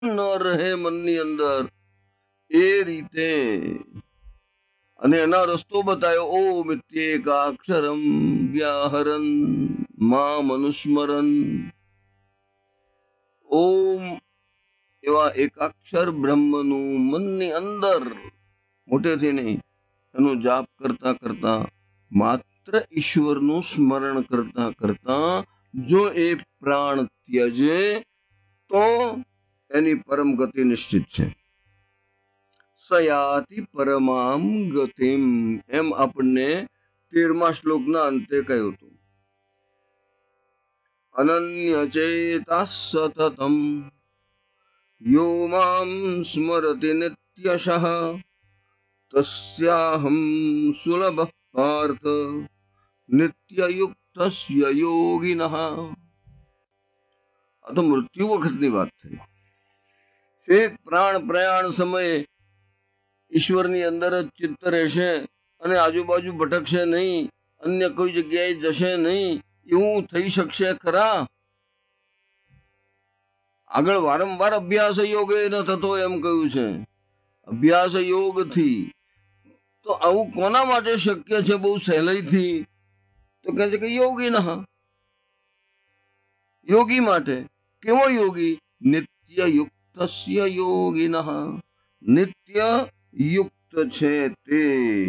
ન રહે મનની અંદર એ રીતે. અને એના રસ્તો બતાવ્યો. ઓમ ઇત્યેકાક્ષરમ વ્યાહરન મા મનુસ્મરન. ઓમ એવા એકાક્ષર બ્રહ્મનું મનની અંદર મોટેથી નહીં એનું જાપ કરતા કરતા માત્ર ઈશ્વરનું સ્મરણ કરતા કરતા જો એ પ્રાણ ત્યજે તો એની પરમ ગતિ નિશ્ચિત છે. સયાતિ પરમામ ગતિમ એમ આપણને 13મા શ્લોકના અંતે કહ્યું હતું. અનન્ય ચેતા સતતમ યો મામ સ્મરતિ નિત્યશઃ તસ્યાહમ સુલભ પાર્થ નિત્યયુક્તસ્ય યોગિનઃ. આ તો મૃત્યુ વખતની વાત થઈ. એક પ્રાણ પ્રયાણ સમયે ઈશ્વરની અંદર જ ચિત્ત રહેશે અને આજુબાજુ ભટકશે નહીં, અન્ય કોઈ જગ્યાએ જશે નહીં, એવું થઈ શકશે ખરા? આગળ વારંવાર અભ્યાસ યોગે ન થતો એમ કહ્યું છે. અભ્યાસ યોગથી તો આવું કોના માટે શક્ય છે બહુ સહેલાઈથી? તો કહે છે કે યોગી ના, યોગી માટે. કેવો યોગી? નિત્ય યુક્તસ્ય યોગિનઃ. નિત્ય યુક્ત છે તે,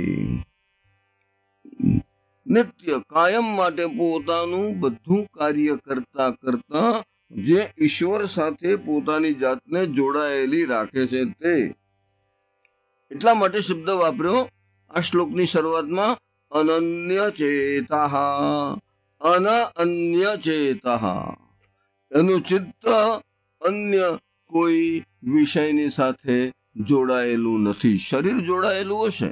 નિત્ય કાયમ માટે પોતાનું બધું કાર્ય કરતા કરતા જે ઈશ્વર સાથે પોતાની જાતને જોડાયેલી રાખે છે તે. એટલા માટે શબ્દ વાપર્યો આ શ્લોકની શરૂઆતમાં, અનન્ય ચેતઃ. અનન્ય ચેતઃ, એનું ચિત્ત અન્ય કોઈ વિષયની સાથે જોડાયેલું નથી. શરીર જોડાયેલું હશે,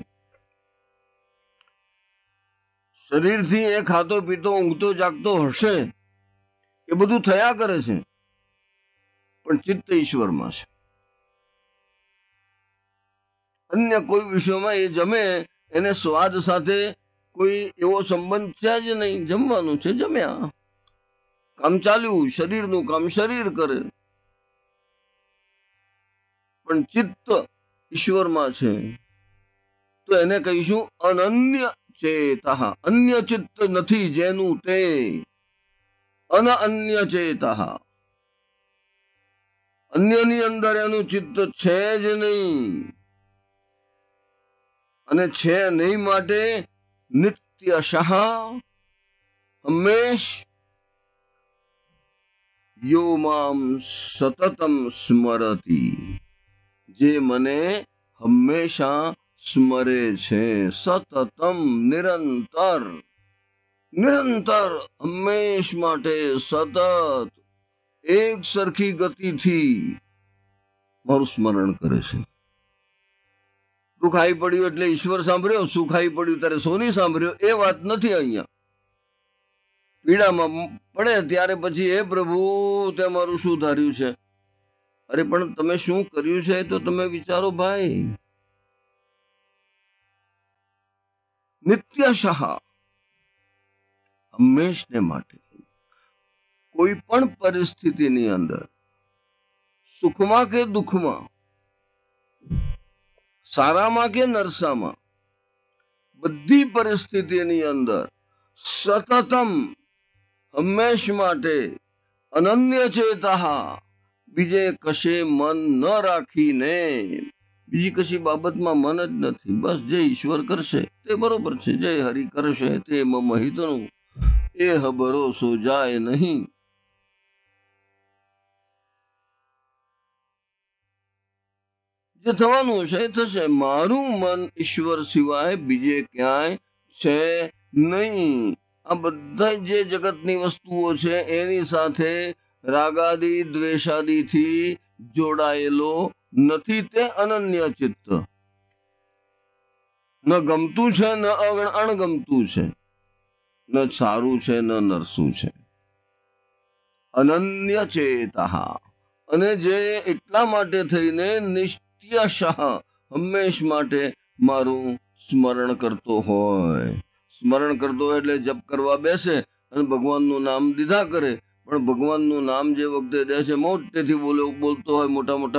શરીરથી એ ખાતો પીતો ઊંઘતો જાગતો હશે, એ બધું થયા કરે છે, પણ ચિત્ત ઈશ્વરમાં છે. અન્ય કોઈ વિષયોમાં એ જમે એને સ્વાદ સાથે કોઈ એવો સંબંધ છે જ નહીં. જમવાનું છે, જમ્યા, કામ ચાલ્યું, શરીરનું કામ શરીર કરે, પણ ચિત્ત ઈશ્વરમાં છે તો એને કહીશું અનન્ય ચેતઃ. અન્ય ચિત્ત નથી જેનું તે, અનન્ય ચેતઃ. અન્યની અંદર એનું ચિત્ત છે જ નહીં, અને છે નહીં માટે નિત્યશઃ, હંમેશ યો મામ સતતમ સ્મરતિ, જે મને હંમેશા સ્મરે છે. સતતમ, નિરંતર, નિરંતર, હંમેશ માટે સતત એક સરખી ગતિથી મારું સ્મરણ કરે છે. દુઃખ આવી પડ્યું એટલે ઈશ્વર સાંભળ્યો, સુખ આવી પડ્યું ત્યારે સોની સાંભળ્યો, એ વાત નથી અહીંયા. પીડામાં પડે ત્યારે પછી હે પ્રભુ તે મારું શું ધાર્યું છે? અરે પણ તમે શું કર્યું છે તો તમે વિચારો ભાઈ. નિત્યશઃ, હંમેશને માટે, કોઈ પણ પરિસ્થિતિની અંદર, સુખમાં કે દુઃખમાં, સારામાં કે નરસામાં, બધી પરિસ્થિતિની અંદર સતતમ, હંમેશ માટે, અનન્ય ચેતઃ, બીજે કશે મન ન રાખીને, બીજી કશી બાબતમાં મન જ નથી. બસ જે ઈશ્વર કરશે તે બરોબર છે, જે હરિ કરશે તે મમ હિતનું, એ ભરોસો જાય નહીં. જે થવાનું છે એ થશે. મારું મન ઈશ્વર સિવાય બીજે ક્યાંય છે નહીં. આ બધા જે જગતની વસ્તુઓ છે એની સાથે રાગાદી દ્વેષાદીથી જોડાયેલો નથી. તે અનન્ય ચિત્ત, ન ગમતું છે ન અણગમતું છે, ન સારું છે ન નરસું છે. અનન્ય ચેતઃ, અને જે એટલા માટે થઈને નિત્યશઃ, હંમેશ માટે મારું સ્મરણ કરતો હોય. સ્મરણ કરતો હોય એટલે જપ કરવા બેસે અને ભગવાનનું નામ દીધા કરે, પણ ભગવાનનું નામ જે વખતે દે છે મોટેથી બોલતો હોય મોટા મોટા